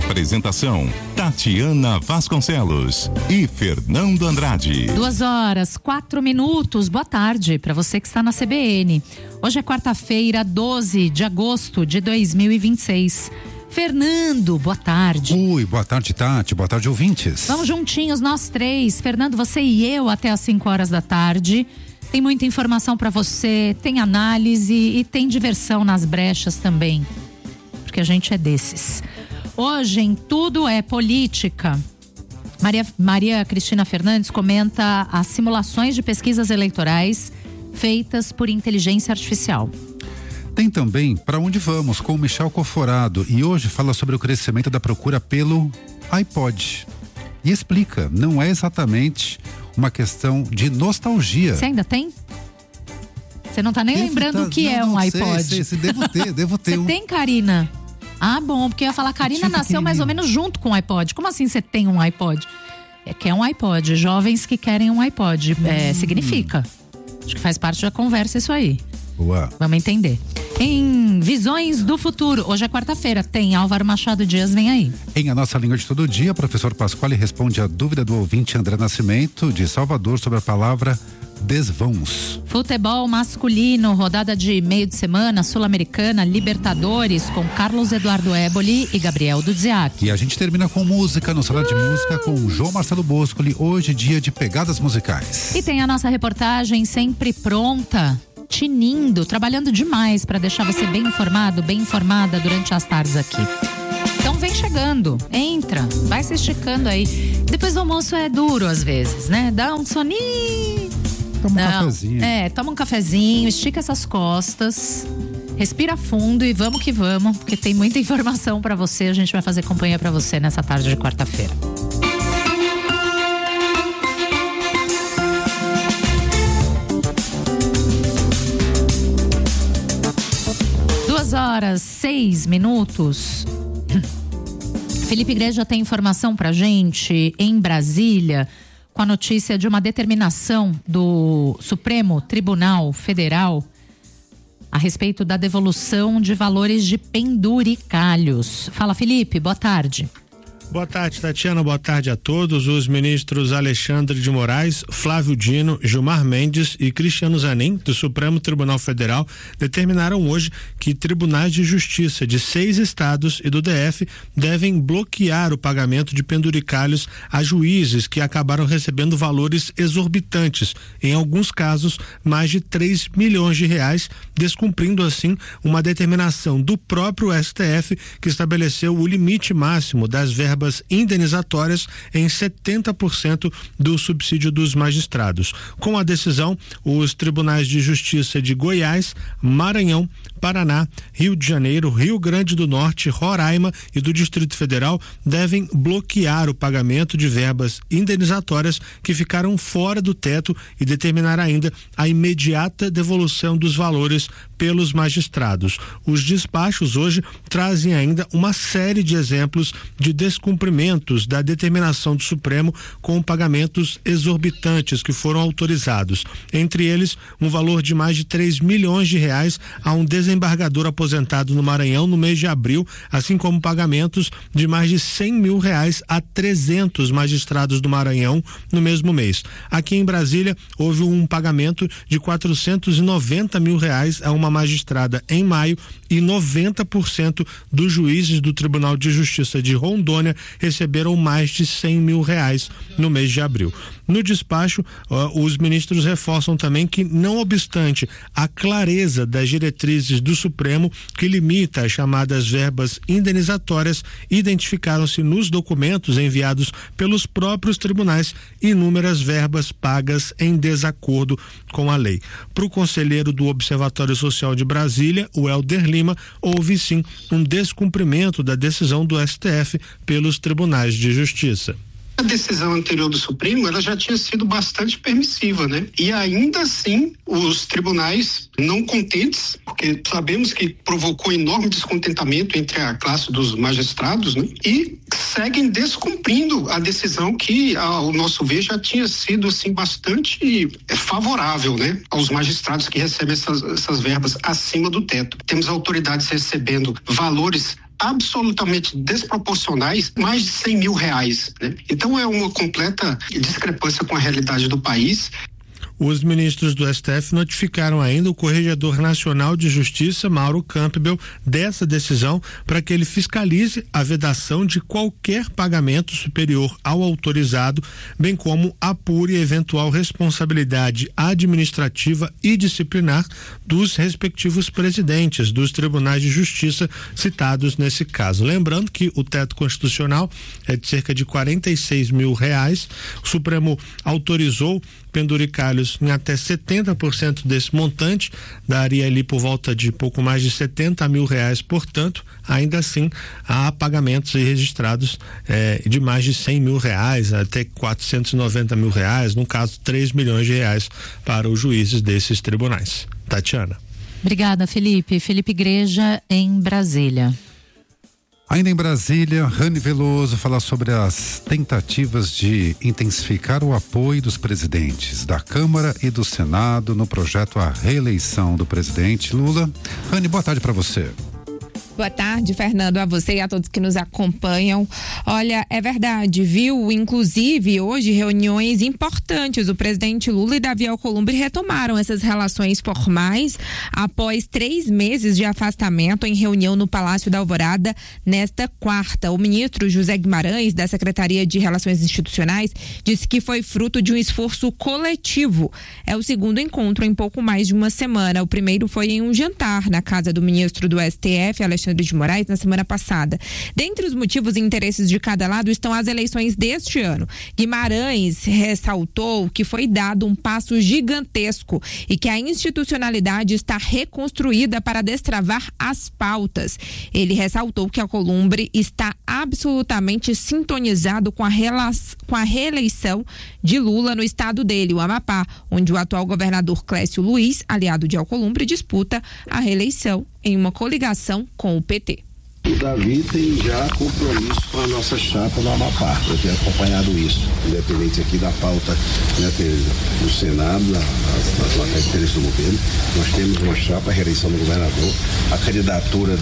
Apresentação: Tatiana Vasconcelos e Fernando Andrade. 2h04. Boa tarde para você que está na CBN. Hoje é quarta-feira, 12 de agosto de 2026. Fernando, boa tarde. Oi, boa tarde, Tati. Boa tarde, ouvintes. Vamos juntinhos, nós três. Fernando, você e eu até às 5 da tarde. Tem muita informação para você, tem análise e tem diversão nas brechas também. Porque a gente é desses. Hoje em Tudo é Política, Maria Cristina Fernandes comenta as simulações de pesquisas eleitorais feitas por inteligência artificial. Tem também Pra Onde Vamos, com o Michel Coforado, e hoje fala sobre o crescimento da procura pelo iPod. E explica, não é exatamente uma questão de nostalgia. Você ainda tem? Você não tá nem lembrando o que é um iPod? Sei, devo ter. Você tem, Karina? Ah, bom, porque eu ia falar, Karina nasceu mais ou menos junto com o iPod. Como assim você tem um iPod? Quer um iPod, jovens que querem um iPod, significa. Acho que faz parte da conversa isso aí. Boa. Vamos entender. Em Visões do Futuro, hoje é quarta-feira, tem Álvaro Machado Dias, vem aí. Em A Nossa Língua de Todo Dia, o professor Pasquale responde a dúvida do ouvinte André Nascimento, de Salvador, sobre a palavra desvãos. Futebol masculino, rodada de meio de semana, Sul-Americana, Libertadores, com Carlos Eduardo Éboli e Gabriel Dudziak. E a gente termina com música, no Sala de Música, com João Marcelo Boscoli, hoje dia de pegadas musicais. E tem a nossa reportagem sempre pronta, tinindo, trabalhando demais para deixar você bem informado, bem informada durante as tardes aqui. Então vem chegando, entra, vai se esticando aí. Depois do almoço é duro às vezes, né? Dá um soninho. Toma um cafezinho. Toma um cafezinho, estica essas costas, respira fundo e vamos que vamos, porque tem muita informação para você. A gente vai fazer companhia para você nessa tarde de quarta-feira. Horas 6 minutos. Felipe Igreja tem informação pra gente em Brasília, com a notícia de uma determinação do Supremo Tribunal Federal a respeito da devolução de valores de penduricalhos. Fala, Felipe, boa tarde. Boa tarde, Tatiana, boa tarde a todos. Os ministros Alexandre de Moraes, Flávio Dino, Gilmar Mendes e Cristiano Zanin, do Supremo Tribunal Federal, determinaram hoje que tribunais de justiça de 6 estados e do DF devem bloquear o pagamento de penduricalhos a juízes que acabaram recebendo valores exorbitantes, em alguns casos mais de 3 milhões de reais, descumprindo assim uma determinação do próprio STF que estabeleceu o limite máximo das verbas indenizatórias em 70% do subsídio dos magistrados. Com a decisão, os tribunais de justiça de Goiás, Maranhão, Paraná, Rio de Janeiro, Rio Grande do Norte, Roraima e do Distrito Federal devem bloquear o pagamento de verbas indenizatórias que ficaram fora do teto e determinar ainda a imediata devolução dos valores pelos magistrados. Os despachos hoje trazem ainda uma série de exemplos de descumprimentos da determinação do Supremo com pagamentos exorbitantes que foram autorizados. Entre eles, um valor de mais de 3 milhões de reais a um desembargador aposentado no Maranhão no mês de abril, assim como pagamentos de mais de 100 mil reais a 300 magistrados do Maranhão no mesmo mês. Aqui em Brasília, houve um pagamento de 490 mil reais a uma magistrada em maio e 90% dos juízes do Tribunal de Justiça de Rondônia receberam mais de 100 mil reais no mês de abril. No despacho, os ministros reforçam também que, não obstante a clareza das diretrizes do Supremo que limita as chamadas verbas indenizatórias, identificaram-se nos documentos enviados pelos próprios tribunais inúmeras verbas pagas em desacordo com a lei. Para o conselheiro do Observatório Social de Brasília, o Helder Lima, houve sim um descumprimento da decisão do STF pelos tribunais de justiça. A decisão anterior do Supremo, ela já tinha sido bastante permissiva, né? E ainda assim, os tribunais não contentes, porque sabemos que provocou enorme descontentamento entre a classe dos magistrados, né? E seguem descumprindo a decisão que, ao nosso ver, já tinha sido, assim, bastante favorável, né? Aos magistrados que recebem essas verbas acima do teto. Temos autoridades recebendo valores absolutamente desproporcionais, mais de R$100 mil, né? Então é uma completa discrepância com a realidade do país. Os ministros do STF notificaram ainda o Corregedor Nacional de Justiça, Mauro Campbell, dessa decisão para que ele fiscalize a vedação de qualquer pagamento superior ao autorizado, bem como apure eventual responsabilidade administrativa e disciplinar dos respectivos presidentes dos tribunais de justiça citados nesse caso. Lembrando que o teto constitucional é de cerca de R$46 mil. O Supremo autorizou penduricalhos em até 70% desse montante, daria ali por volta de pouco mais de R$70 mil, portanto, ainda assim há pagamentos registrados de mais de R$100 mil, até R$490 mil, no caso R$3 milhões para os juízes desses tribunais. Tatiana. Obrigada, Felipe. Felipe Igreja, em Brasília. Ainda em Brasília, Rani Veloso fala sobre as tentativas de intensificar o apoio dos presidentes da Câmara e do Senado no projeto à reeleição do presidente Lula. Rani, boa tarde para você. Boa tarde, Fernando, a você e a todos que nos acompanham. Olha, é verdade, viu? Inclusive, hoje, reuniões importantes. O presidente Lula e Davi Alcolumbre retomaram essas relações formais após 3 meses de afastamento em reunião no Palácio da Alvorada nesta quarta. O ministro José Guimarães, da Secretaria de Relações Institucionais, disse que foi fruto de um esforço coletivo. É o segundo encontro em pouco mais de uma semana. O primeiro foi em um jantar na casa do ministro do STF, Alexandre de Moraes, na semana passada. Dentre os motivos e interesses de cada lado estão as eleições deste ano. Guimarães ressaltou que foi dado um passo gigantesco e que a institucionalidade está reconstruída para destravar as pautas. Ele ressaltou que Alcolumbre está absolutamente sintonizado com a reeleição de Lula no estado dele, o Amapá, onde o atual governador Clécio Luiz, aliado de Alcolumbre, disputa a reeleição em uma coligação com o PT. O Davi tem já compromisso com a nossa chapa no Amapá. Eu tenho acompanhado isso, independente aqui da pauta, né, do Senado, das matérias de interesse do governo. Nós temos uma chapa, a reeleição do governador, a candidatura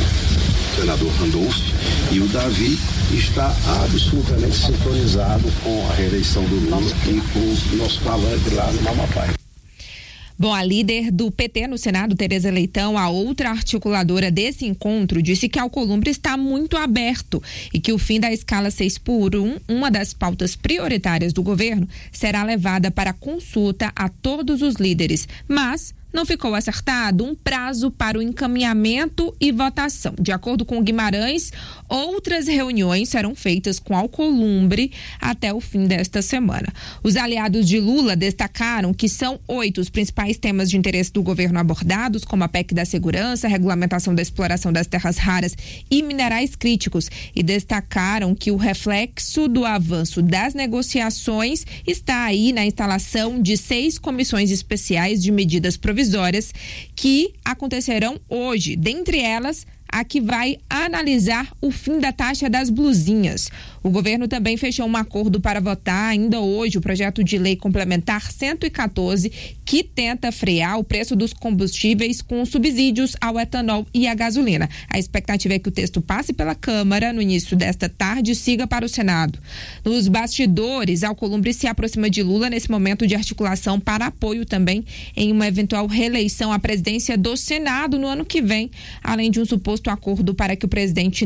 do senador Randolph, e o Davi está absolutamente sintonizado com a reeleição do Lula e com o nosso palanque lá no Amapá. Bom, a líder do PT no Senado, Tereza Leitão, a outra articuladora desse encontro, disse que Alcolumbre está muito aberto e que o fim da escala 6x1, uma das pautas prioritárias do governo, será levada para consulta a todos os líderes, mas não ficou acertado um prazo para o encaminhamento e votação. De acordo com Guimarães, outras reuniões serão feitas com Alcolumbre até o fim desta semana. Os aliados de Lula destacaram que são 8 os principais temas de interesse do governo abordados, como a PEC da segurança, a regulamentação da exploração das terras raras e minerais críticos, e destacaram que o reflexo do avanço das negociações está aí na instalação de 6 comissões especiais de medidas provisórias que acontecerão hoje, dentre elas a que vai analisar o fim da taxa das blusinhas. O governo também fechou um acordo para votar ainda hoje o projeto de lei complementar 114, que tenta frear o preço dos combustíveis com subsídios ao etanol e à gasolina. A expectativa é que o texto passe pela Câmara no início desta tarde e siga para o Senado. Nos bastidores, Alcolumbre se aproxima de Lula nesse momento de articulação para apoio também em uma eventual reeleição à presidência do Senado no ano que vem, além de um suposto acordo para que o presidente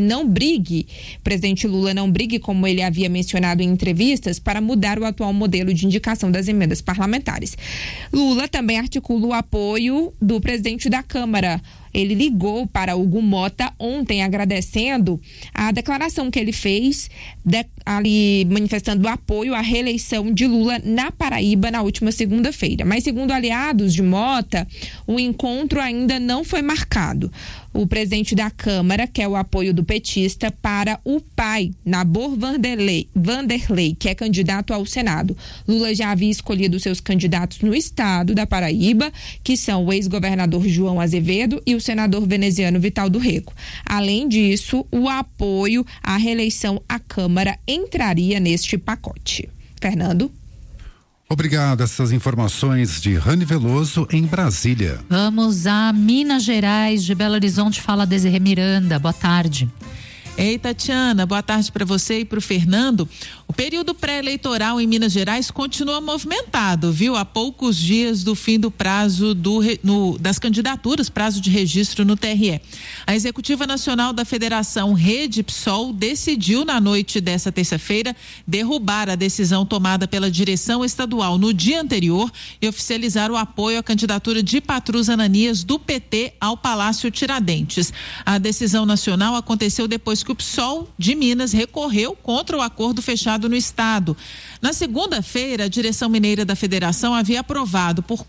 Lula não brigue, como ele havia mencionado em entrevistas, para mudar o atual modelo de indicação das emendas parlamentares. Lula também articula o apoio do presidente da Câmara. Ele ligou para Hugo Mota ontem agradecendo a declaração que ele fez ali manifestando apoio à reeleição de Lula na Paraíba na última segunda-feira. Mas segundo aliados de Mota, o encontro ainda não foi marcado. O presidente da Câmara quer o apoio do petista para o pai, Nabor Vanderlei, que é candidato ao Senado. Lula já havia escolhido seus candidatos no estado da Paraíba, que são o ex-governador João Azevedo e o senador veneziano Vital do Rego. Além disso, o apoio à reeleição à Câmara entraria neste pacote. Fernando? Obrigado. Essas informações de Rani Veloso em Brasília. Vamos a Minas Gerais, de Belo Horizonte, fala Desirê Miranda. Boa tarde. Ei, Tatiana, boa tarde para você e para o Fernando. O período pré-eleitoral em Minas Gerais continua movimentado, viu? Há poucos dias do fim do prazo das candidaturas, prazo de registro no TRE. A Executiva Nacional da Federação Rede PSOL decidiu na noite dessa terça-feira derrubar a decisão tomada pela direção estadual no dia anterior e oficializar o apoio à candidatura de Patrus Ananias do PT ao Palácio Tiradentes. A decisão nacional aconteceu depois que o PSOL de Minas recorreu contra o acordo fechado no estado. Na segunda-feira, a direção mineira da federação havia aprovado por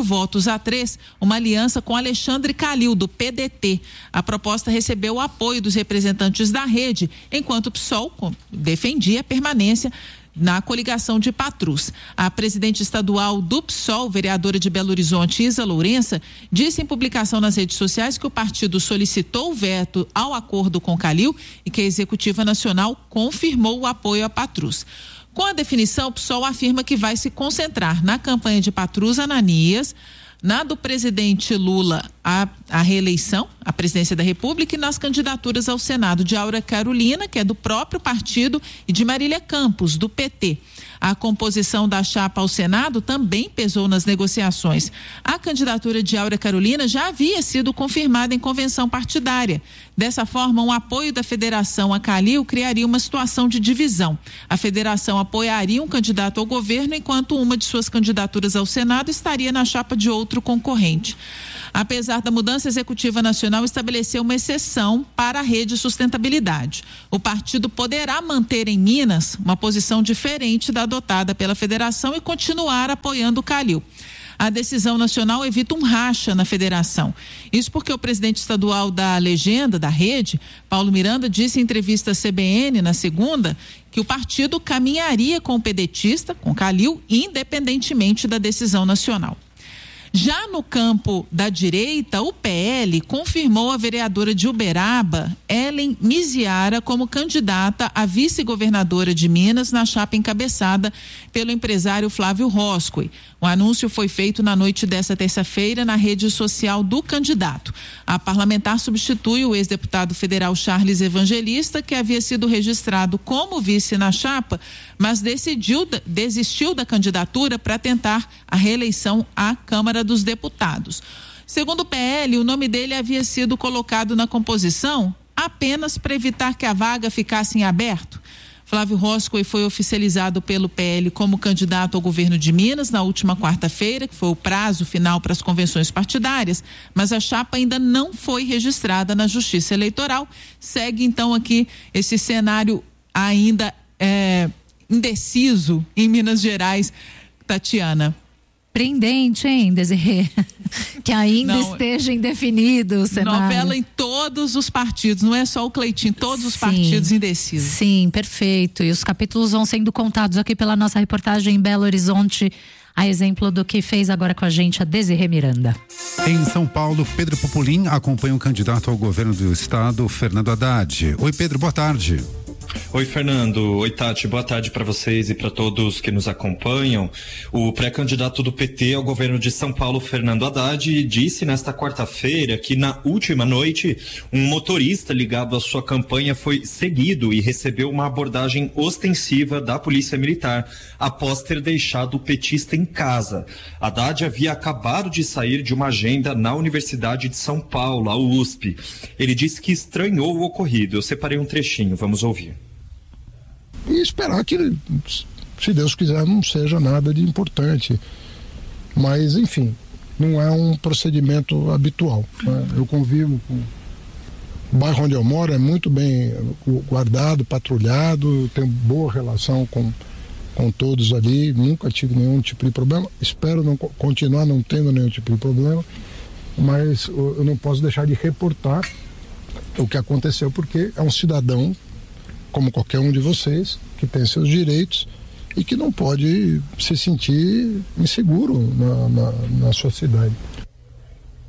4-3 uma aliança com Alexandre Calil, do PDT. A proposta recebeu o apoio dos representantes da rede, enquanto o PSOL defendia a permanência na coligação de Patrus. A presidente estadual do PSOL, vereadora de Belo Horizonte, Isa Lourença, disse em publicação nas redes sociais que o partido solicitou o veto ao acordo com Calil e que a Executiva Nacional confirmou o apoio a Patrus. Com a definição, o PSOL afirma que vai se concentrar na campanha de Patrus Ananias, na do presidente Lula a reeleição, a presidência da República, e nas candidaturas ao Senado de Áurea Carolina, que é do próprio partido, e de Marília Campos, do PT. A composição da chapa ao Senado também pesou nas negociações. A candidatura de Áurea Carolina já havia sido confirmada em convenção partidária. Dessa forma, um apoio da federação a Calil criaria uma situação de divisão. A federação apoiaria um candidato ao governo, enquanto uma de suas candidaturas ao Senado estaria na chapa de outro concorrente. Apesar da mudança, a Executiva Nacional estabeleceu uma exceção para a Rede Sustentabilidade. O partido poderá manter em Minas uma posição diferente da adotada pela federação e continuar apoiando o Calil. A decisão nacional evita um racha na federação. Isso porque o presidente estadual da legenda, da rede, Paulo Miranda, disse em entrevista à CBN na segunda que o partido caminharia com o pedetista, com Calil, independentemente da decisão nacional. Já no campo da direita, o PL confirmou a vereadora de Uberaba, Ellen Miziara, como candidata a vice-governadora de Minas na chapa encabeçada pelo empresário Flávio Roscoe. O anúncio foi feito na noite desta terça-feira na rede social do candidato. A parlamentar substitui o ex-deputado federal Charles Evangelista, que havia sido registrado como vice na chapa, mas desistiu da candidatura para tentar a reeleição à Câmara dos Deputados. Segundo o PL, o nome dele havia sido colocado na composição apenas para evitar que a vaga ficasse em aberto. Flávio Roscoe foi oficializado pelo PL como candidato ao governo de Minas na última quarta-feira, que foi o prazo final para as convenções partidárias, mas a chapa ainda não foi registrada na Justiça Eleitoral. Segue então aqui esse cenário ainda indeciso em Minas Gerais, Tatiana. Surpreendente, hein, Desirê? Que ainda esteja indefinido o cenário. Novela em todos os partidos, não é só o Cleitinho, todos os partidos indecisos. Sim, perfeito. E os capítulos vão sendo contados aqui pela nossa reportagem em Belo Horizonte, a exemplo do que fez agora com a gente a Desirê Miranda. Em São Paulo, Pedro Pupolin acompanha o candidato ao governo do estado, Fernando Haddad. Oi, Pedro, boa tarde. Oi, Fernando. Oi, Tati. Boa tarde para vocês e para todos que nos acompanham. O pré-candidato do PT ao governo de São Paulo, Fernando Haddad, disse nesta quarta-feira que na última noite um motorista ligado à sua campanha foi seguido e recebeu uma abordagem ostensiva da Polícia Militar após ter deixado o petista em casa. Haddad havia acabado de sair de uma agenda na Universidade de São Paulo, a USP. Ele disse que estranhou o ocorrido. Eu separei um trechinho, vamos ouvir. E esperar que, se Deus quiser, não seja nada de importante. Mas, enfim, não é um procedimento habitual, né? Eu convivo com... O bairro onde eu moro é muito bem guardado, patrulhado, tenho boa relação com todos ali, nunca tive nenhum tipo de problema. Espero continuar não tendo nenhum tipo de problema, mas eu não posso deixar de reportar o que aconteceu, porque é um cidadão como qualquer um de vocês, que tem seus direitos e que não pode se sentir inseguro na sua cidade.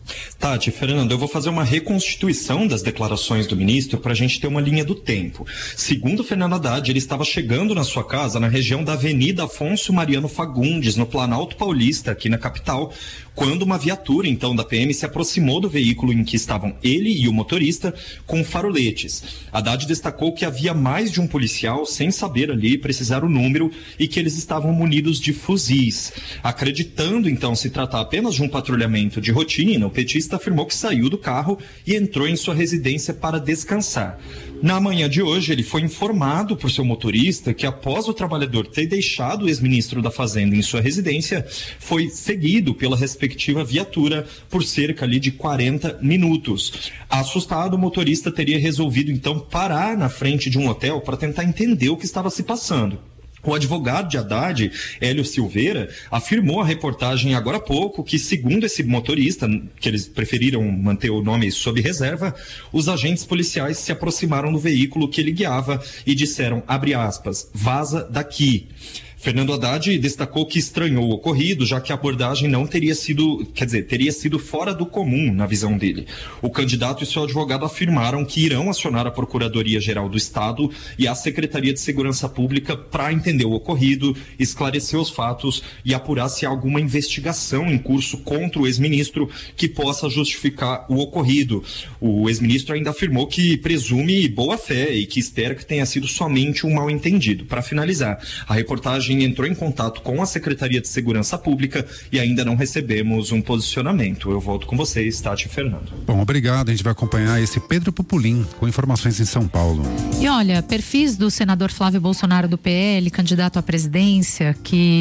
Tati, Fernando, eu vou fazer uma reconstituição das declarações do ministro para a gente ter uma linha do tempo. Segundo Fernando Haddad, ele estava chegando na sua casa na região da Avenida Afonso Mariano Fagundes, no Planalto Paulista, aqui na capital, quando uma viatura, então, da PM se aproximou do veículo em que estavam ele e o motorista com faroletes. Haddad destacou que havia mais de um policial, sem saber ali precisar o número, e que eles estavam munidos de fuzis. Acreditando, então, se tratar apenas de um patrulhamento de rotina, o petista afirmou que saiu do carro e entrou em sua residência para descansar. Na manhã de hoje, ele foi informado por seu motorista que, após o trabalhador ter deixado o ex-ministro da Fazenda em sua residência, foi seguido pela respectiva viatura por cerca ali de 40 minutos. Assustado, o motorista teria resolvido então parar na frente de um hotel para tentar entender o que estava se passando. O advogado de Haddad, Hélio Silveira, afirmou à reportagem agora há pouco que, segundo esse motorista, que eles preferiram manter o nome sob reserva, os agentes policiais se aproximaram do veículo que ele guiava e disseram, abre aspas, vaza daqui. Fernando Haddad destacou que estranhou o ocorrido, já que a abordagem não teria sido, teria sido fora do comum na visão dele. O candidato e seu advogado afirmaram que irão acionar a Procuradoria-Geral do Estado e a Secretaria de Segurança Pública para entender o ocorrido, esclarecer os fatos e apurar se há alguma investigação em curso contra o ex-ministro que possa justificar o ocorrido. O ex-ministro ainda afirmou que presume boa-fé e que espera que tenha sido somente um mal-entendido. Para finalizar, a reportagem entrou em contato com a Secretaria de Segurança Pública e ainda não recebemos um posicionamento. Eu volto com vocês, Tati e Fernando. Bom, obrigado. A gente vai acompanhar esse Pedro Pupulim com informações em São Paulo. E olha, perfis do senador Flávio Bolsonaro do PL, candidato à presidência, que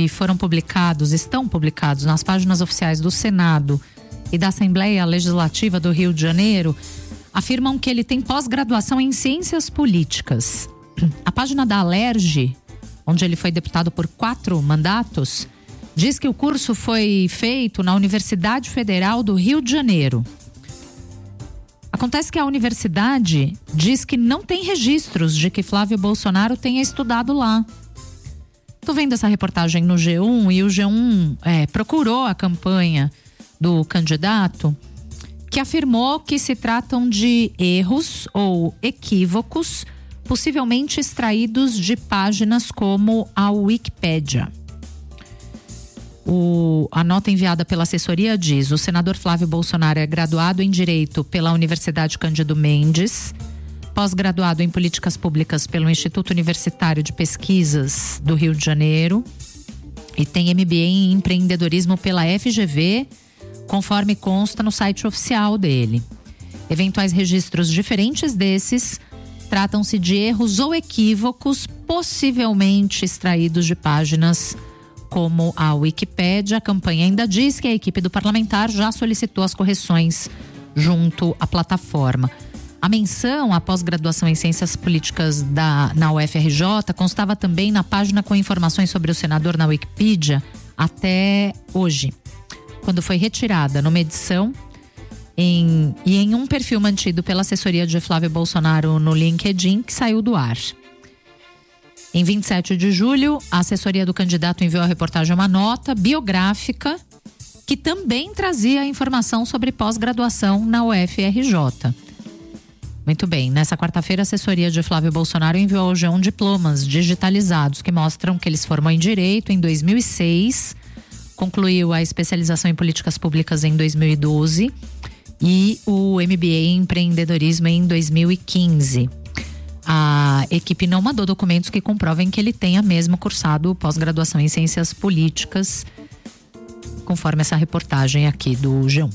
estão publicados nas páginas oficiais do Senado e da Assembleia Legislativa do Rio de Janeiro, afirmam que ele tem pós-graduação em Ciências Políticas. A página da Alerj, onde ele foi deputado por 4 mandatos, diz que o curso foi feito na Universidade Federal do Rio de Janeiro. Acontece que a universidade diz que não tem registros de que Flávio Bolsonaro tenha estudado lá. Tô vendo essa reportagem no G1 e o G1 procurou a campanha do candidato, que afirmou que se tratam de erros ou equívocos possivelmente extraídos de páginas como a Wikipédia. A nota enviada pela assessoria diz: o senador Flávio Bolsonaro é graduado em Direito pela Universidade Cândido Mendes, pós-graduado em Políticas Públicas pelo Instituto Universitário de Pesquisas do Rio de Janeiro e tem MBA em Empreendedorismo pela FGV, conforme consta no site oficial dele. Eventuais registros diferentes desses tratam-se de erros ou equívocos possivelmente extraídos de páginas como a Wikipédia. A campanha ainda diz que a equipe do parlamentar já solicitou as correções junto à plataforma. A menção à pós-graduação em Ciências Políticas na UFRJ constava também na página com informações sobre o senador na Wikipedia até hoje, quando foi retirada numa edição em um perfil mantido pela assessoria de Flávio Bolsonaro no LinkedIn, que saiu do ar. Em 27 de julho, a assessoria do candidato enviou à reportagem uma nota biográfica que também trazia informação sobre pós-graduação na UFRJ. Muito bem, nessa quarta-feira a assessoria de Flávio Bolsonaro enviou ao G1 diplomas digitalizados que mostram que ele se formou em Direito em 2006, concluiu a especialização em Políticas Públicas em 2012 e o MBA em Empreendedorismo em 2015. A equipe não mandou documentos que comprovem que ele tenha mesmo cursado pós-graduação em Ciências Políticas, conforme essa reportagem aqui do G1.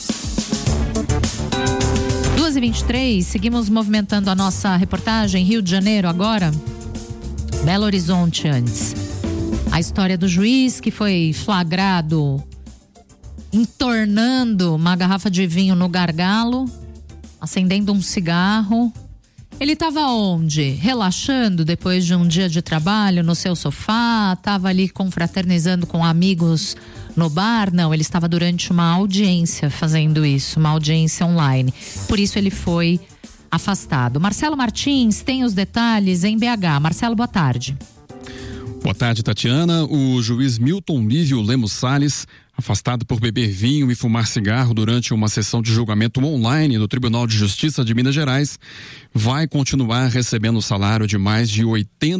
2h23, seguimos movimentando a nossa reportagem. Rio de Janeiro agora, Belo Horizonte antes. A história do juiz que foi flagrado entornando uma garrafa de vinho no gargalo, acendendo um cigarro. Ele estava onde? Relaxando depois de um dia de trabalho no seu sofá? Estava ali confraternizando com amigos no bar? Não, ele estava durante uma audiência fazendo isso, uma audiência online. Por isso ele foi afastado. Marcelo Martins tem os detalhes em BH. Marcelo, boa tarde. Boa tarde, Tatiana. O juiz Milton Lívio Lemos Salles afastado por beber vinho e fumar cigarro durante uma sessão de julgamento online do Tribunal de Justiça de Minas Gerais, vai continuar recebendo o salário de mais de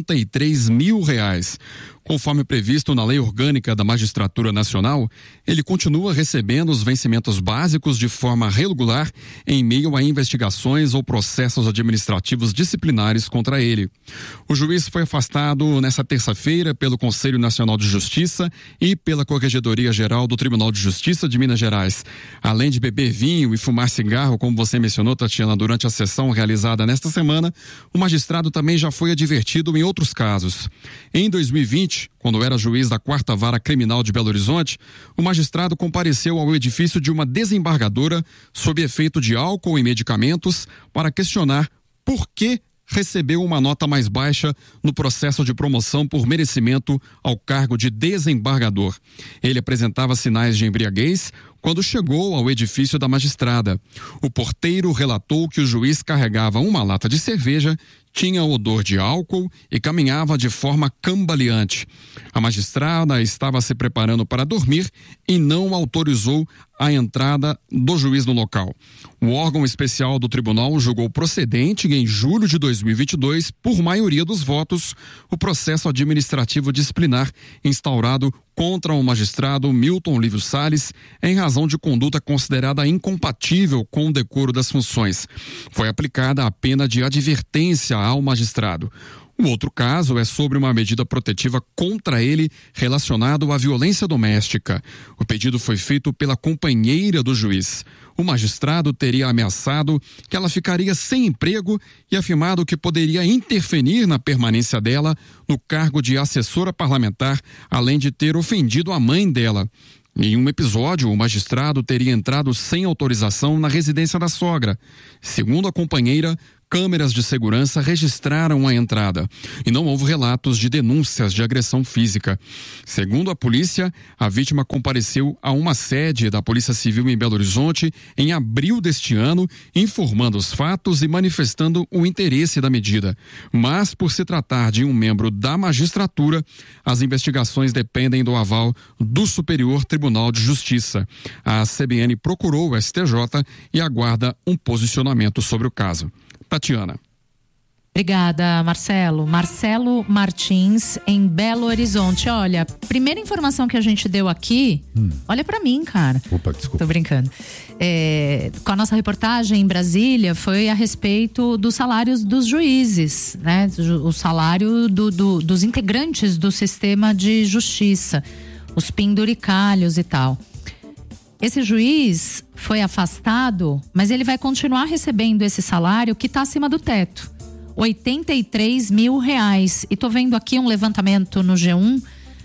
R$83 mil. Conforme previsto na Lei Orgânica da Magistratura Nacional, ele continua recebendo os vencimentos básicos de forma regular em meio a investigações ou processos administrativos disciplinares contra ele. O juiz foi afastado nesta terça-feira pelo Conselho Nacional de Justiça e pela Corregedoria Geral do Tribunal de Justiça de Minas Gerais. Além de beber vinho e fumar cigarro, como você mencionou, Tatiana, durante a sessão realizada nesta semana, o magistrado também já foi advertido em outros casos. Em 2020, quando era juiz da 4ª Vara Criminal de Belo Horizonte, o magistrado compareceu ao edifício de uma desembargadora sob efeito de álcool e medicamentos para questionar por que recebeu uma nota mais baixa no processo de promoção por merecimento ao cargo de desembargador. Ele apresentava sinais de embriaguez quando chegou ao edifício da magistrada. O porteiro relatou que o juiz carregava uma lata de cerveja, tinha odor de álcool e caminhava de forma cambaleante. A magistrada estava se preparando para dormir e não autorizou a entrada do juiz no local. O órgão especial do tribunal julgou procedente em julho de 2022, por maioria dos votos, o processo administrativo disciplinar instaurado contra o magistrado Milton Lívio Salles em razão de conduta considerada incompatível com o decoro das funções. Foi aplicada a pena de advertência ao magistrado. O outro caso é sobre uma medida protetiva contra ele relacionado à violência doméstica. O pedido foi feito pela companheira do juiz. O magistrado teria ameaçado que ela ficaria sem emprego e afirmado que poderia interferir na permanência dela no cargo de assessora parlamentar, além de ter ofendido a mãe dela. Em um episódio, o magistrado teria entrado sem autorização na residência da sogra. Segundo a companheira, câmeras de segurança registraram a entrada e não houve relatos de denúncias de agressão física. Segundo a polícia, a vítima compareceu a uma sede da Polícia Civil em Belo Horizonte em abril deste ano, informando os fatos e manifestando o interesse da medida. Mas, por se tratar de um membro da magistratura, as investigações dependem do aval do Superior Tribunal de Justiça. A CBN procurou o STJ e aguarda um posicionamento sobre o caso. Tatiana. Obrigada, Marcelo. Marcelo Martins, em Belo Horizonte. Olha, primeira informação que a gente deu aqui, olha pra mim, cara. Opa, desculpa. Tô brincando. Com a nossa reportagem em Brasília, foi a respeito dos salários dos juízes, né? O salário dos integrantes do sistema de justiça, os penduricalhos e tal. Esse juiz foi afastado, mas ele vai continuar recebendo esse salário que está acima do teto, R$83 mil. E tô vendo aqui um levantamento no G1,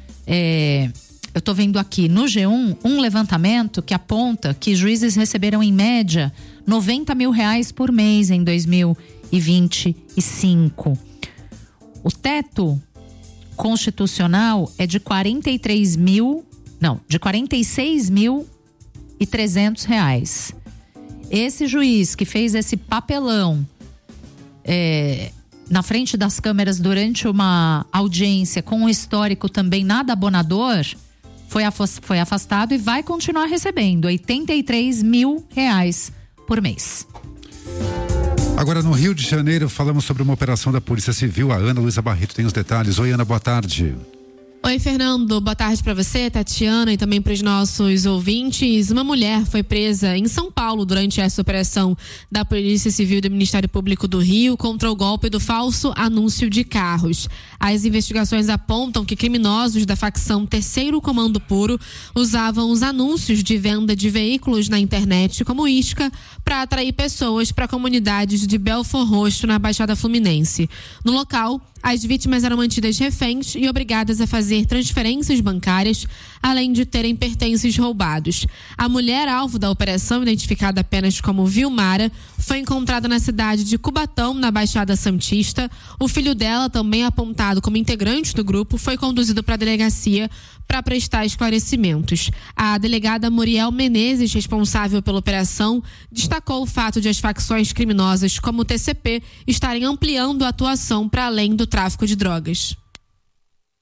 eu tô vendo aqui no G1 um levantamento que aponta que juízes receberam em média R$90 mil por mês em 2025. O teto constitucional é de R$46 mil. E R$300. Esse juiz que fez esse papelão na frente das câmeras durante uma audiência com um histórico também nada abonador, foi afastado e vai continuar recebendo R$83 mil por mês. Agora, no Rio de Janeiro, falamos sobre uma operação da Polícia Civil. A Ana Luísa Barreto tem os detalhes. Oi, Ana, boa tarde. Oi, Fernando, boa tarde para você, Tatiana, e também para os nossos ouvintes. Uma mulher foi presa em São Paulo durante essa operação da Polícia Civil e do Ministério Público do Rio contra o golpe do falso anúncio de carros. As investigações apontam que criminosos da facção Terceiro Comando Puro usavam os anúncios de venda de veículos na internet como isca para atrair pessoas para comunidades de Belford Roxo, na Baixada Fluminense. No local, as vítimas eram mantidas reféns e obrigadas a fazer transferências bancárias, além de terem pertences roubados. A mulher alvo da operação, identificada apenas como Vilmara, foi encontrada na cidade de Cubatão, na Baixada Santista. O filho dela, também apontado como integrante do grupo, foi conduzido para a delegacia para prestar esclarecimentos. A delegada Muriel Menezes, responsável pela operação, destacou o fato de as facções criminosas como o TCP estarem ampliando a atuação para além do tráfico de drogas.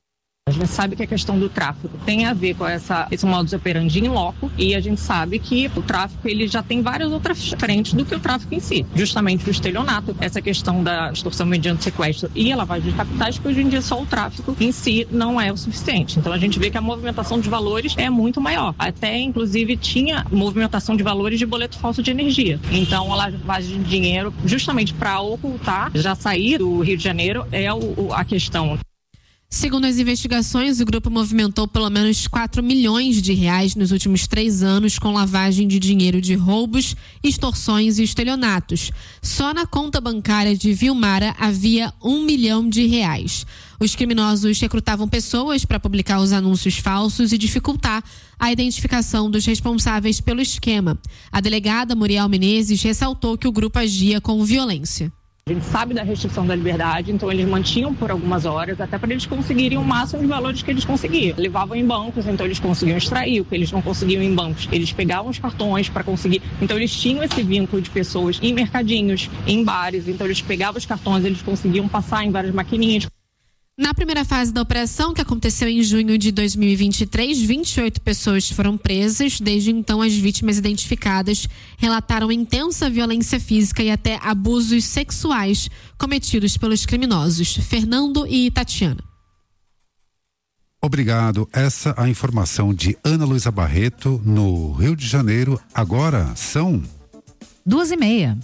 A gente sabe que a questão do tráfico tem a ver com esse modus operandi in loco, e a gente sabe que o tráfico ele já tem várias outras frentes do que o tráfico em si. Justamente o estelionato, essa questão da extorsão mediante sequestro e a lavagem de capitais, que hoje em dia só o tráfico em si não é o suficiente. Então a gente vê que a movimentação de valores é muito maior. Até, inclusive, tinha movimentação de valores de boleto falso de energia. Então a lavagem de dinheiro, justamente para ocultar, já sair do Rio de Janeiro, é a questão. Segundo as investigações, o grupo movimentou pelo menos 4 milhões de reais nos últimos 3 anos com lavagem de dinheiro de roubos, extorsões e estelionatos. Só na conta bancária de Vilmara havia 1 milhão de reais. Os criminosos recrutavam pessoas para publicar os anúncios falsos e dificultar a identificação dos responsáveis pelo esquema. A delegada Muriel Menezes ressaltou que o grupo agia com violência. A gente sabe da restrição da liberdade, então eles mantinham por algumas horas, até para eles conseguirem o máximo de valores que eles conseguiam. Levavam em bancos, então eles conseguiam extrair o que eles não conseguiam em bancos. Eles pegavam os cartões para conseguir. Então eles tinham esse vínculo de pessoas em mercadinhos, em bares. Então eles pegavam os cartões, eles conseguiam passar em várias maquininhas. Na primeira fase da operação, que aconteceu em junho de 2023, 28 pessoas foram presas. Desde então, as vítimas identificadas relataram intensa violência física e até abusos sexuais cometidos pelos criminosos. Fernando e Tatiana. Obrigado. Essa é a informação de Ana Luísa Barreto, no Rio de Janeiro. Agora são 2:30.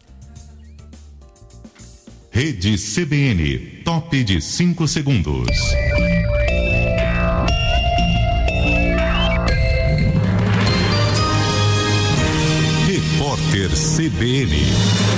Rede CBN, top de 5 segundos. Repórter CBN.